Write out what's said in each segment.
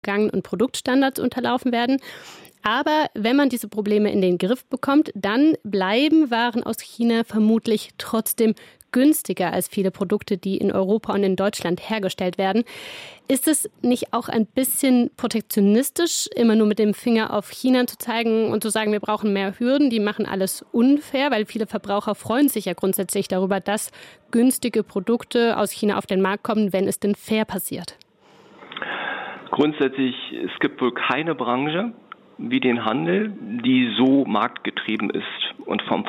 umgangen und Produktstandards unterlaufen werden. Aber wenn man diese Probleme in den Griff bekommt, dann bleiben Waren aus China vermutlich trotzdem günstiger als viele Produkte, die in Europa und in Deutschland hergestellt werden. Ist es nicht auch ein bisschen protektionistisch, immer nur mit dem Finger auf China zu zeigen und zu sagen, wir brauchen mehr Hürden, die machen alles unfair, weil viele Verbraucher freuen sich ja grundsätzlich darüber, dass günstige Produkte aus China auf den Markt kommen, wenn es denn fair passiert? Grundsätzlich, es gibt wohl keine Branche wie den Handel, die so marktgetrieben ist und vom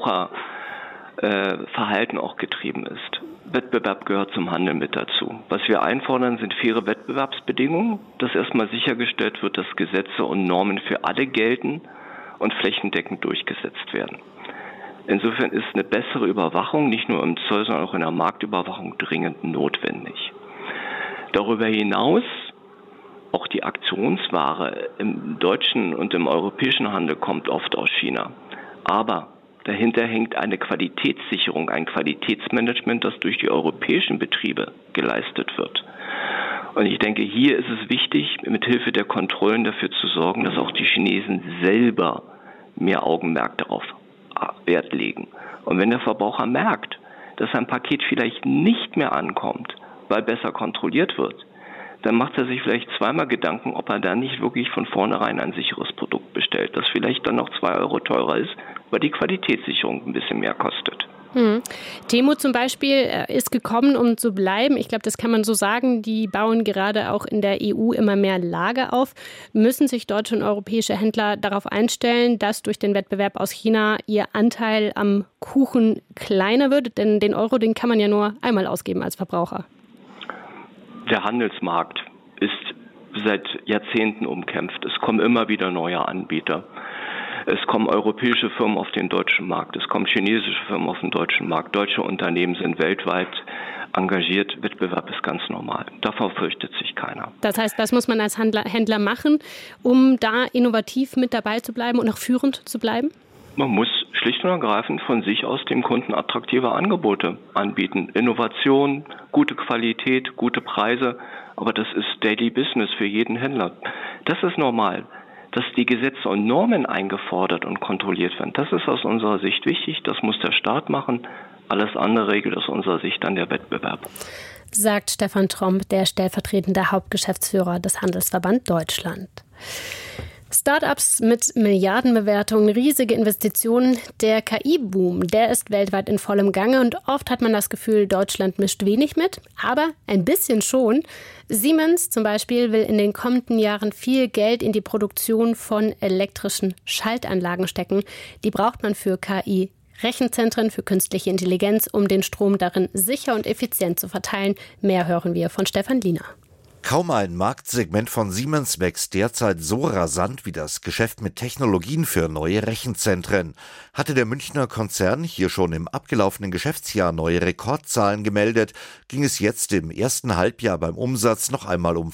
Verbraucherverhalten auch getrieben ist. Wettbewerb gehört zum Handel mit dazu. Was wir einfordern, sind faire Wettbewerbsbedingungen, dass erstmal sichergestellt wird, dass Gesetze und Normen für alle gelten und flächendeckend durchgesetzt werden. Insofern ist eine bessere Überwachung, nicht nur im Zoll, sondern auch in der Marktüberwachung dringend notwendig. Darüber hinaus auch die Aktionsware im deutschen und im europäischen Handel kommt oft aus China. Aber dahinter hängt eine Qualitätssicherung, ein Qualitätsmanagement, das durch die europäischen Betriebe geleistet wird. Und ich denke, hier ist es wichtig, mit Hilfe der Kontrollen dafür zu sorgen, dass auch die Chinesen selber mehr Augenmerk darauf Wert legen. Und wenn der Verbraucher merkt, dass ein Paket vielleicht nicht mehr ankommt, weil besser kontrolliert wird, dann macht er sich vielleicht zweimal Gedanken, ob er da nicht wirklich von vornherein ein sicheres Produkt bestellt, das vielleicht dann noch 2 Euro teurer ist, weil die Qualitätssicherung ein bisschen mehr kostet. Temu zum Beispiel ist gekommen, um zu bleiben. Ich glaube, das kann man so sagen. Die bauen gerade auch in der EU immer mehr Lager auf. Müssen sich deutsche und europäische Händler darauf einstellen, dass durch den Wettbewerb aus China ihr Anteil am Kuchen kleiner wird? Denn den Euro, den kann man ja nur einmal ausgeben als Verbraucher. Der Handelsmarkt ist seit Jahrzehnten umkämpft. Es kommen immer wieder neue Anbieter. Es kommen europäische Firmen auf den deutschen Markt. Es kommen chinesische Firmen auf den deutschen Markt. Deutsche Unternehmen sind weltweit engagiert. Wettbewerb ist ganz normal. Davor fürchtet sich keiner. Das heißt, was muss man als Händler machen, um da innovativ mit dabei zu bleiben und auch führend zu bleiben? Man muss schlicht und ergreifend von sich aus dem Kunden attraktive Angebote anbieten. Innovation, gute Qualität, gute Preise, aber das ist Daily Business für jeden Händler. Das ist normal. Dass die Gesetze und Normen eingefordert und kontrolliert werden, das ist aus unserer Sicht wichtig. Das muss der Staat machen. Alles andere regelt aus unserer Sicht dann der Wettbewerb. Sagt Stefan Tromp, der stellvertretende Hauptgeschäftsführer des Handelsverband Deutschland. Start-ups mit Milliardenbewertungen, riesige Investitionen. Der KI-Boom, der ist weltweit in vollem Gange und oft hat man das Gefühl, Deutschland mischt wenig mit, aber ein bisschen schon. Siemens zum Beispiel will in den kommenden Jahren viel Geld in die Produktion von elektrischen Schaltanlagen stecken. Die braucht man für KI. Rechenzentren für künstliche Intelligenz, um den Strom darin sicher und effizient zu verteilen. Mehr hören wir von Stefan Liener. Kaum ein Marktsegment von Siemens wächst derzeit so rasant wie das Geschäft mit Technologien für neue Rechenzentren. Hatte der Münchner Konzern hier schon im abgelaufenen Geschäftsjahr neue Rekordzahlen gemeldet, ging es jetzt im ersten Halbjahr beim Umsatz noch einmal um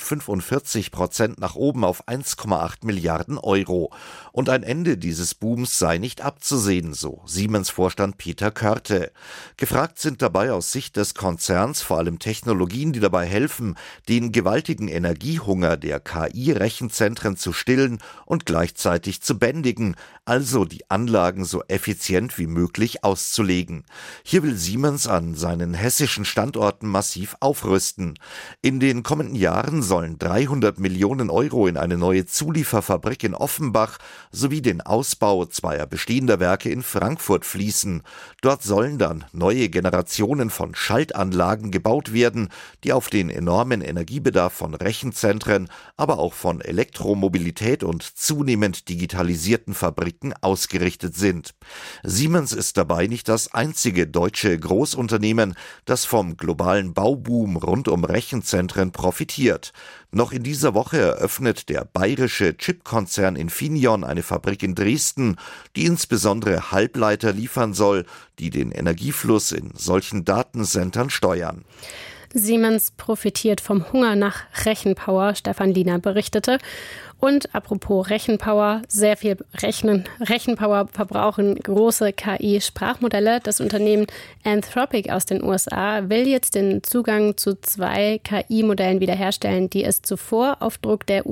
45% nach oben auf 1,8 Milliarden Euro. Und ein Ende dieses Booms sei nicht abzusehen, so Siemens-Vorstand Peter Körte. Gefragt sind dabei aus Sicht des Konzerns vor allem Technologien, die dabei helfen, den gewaltigen Energiehunger der KI-Rechenzentren zu stillen und gleichzeitig zu bändigen, also die Anlagen so effizient wie möglich auszulegen. Hier will Siemens an seinen hessischen Standorten massiv aufrüsten. In den kommenden Jahren sollen 300 Millionen Euro in eine neue Zulieferfabrik in Offenbach sowie den Ausbau zweier bestehender Werke in Frankfurt fließen. Dort sollen dann neue Generationen von Schaltanlagen gebaut werden, die auf den enormen Energiebedarf von Rechenzentren, aber auch von Elektromobilität und zunehmend digitalisierten Fabriken ausgerichtet sind. Siemens ist dabei nicht das einzige deutsche Großunternehmen, das vom globalen Bauboom rund um Rechenzentren profitiert. Noch in dieser Woche eröffnet der bayerische Chipkonzern Infineon eine Fabrik in Dresden, die insbesondere Halbleiter liefern soll, die den Energiefluss in solchen Datencentern steuern. Siemens profitiert vom Hunger nach Rechenpower, Stefan Liener berichtete. Und apropos Rechenpower, sehr viel Rechenpower verbrauchen große KI-Sprachmodelle. Das Unternehmen Anthropic aus den USA will jetzt den Zugang zu 2 KI-Modellen wiederherstellen, die es zuvor auf Druck der